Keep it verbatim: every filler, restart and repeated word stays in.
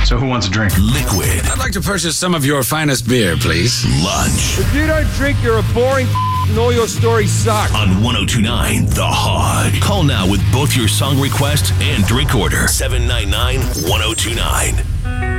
So who wants a drink? Liquid. I'd like to purchase some of your finest beer, please. Lunch. If you don't drink, you're a boring and all your stories suck. On one oh two point nine The Hog. Call now with both your song request and drink order. seven nine nine, one oh two nine.